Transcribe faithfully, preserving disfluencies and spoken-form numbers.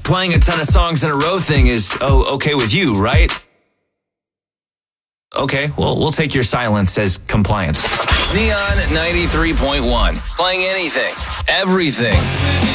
playing a ton of songs in a row thing is oh okay with you, right? Okay, well, we'll take your silence as compliance. Neon ninety-three point one. Playing anything, everything.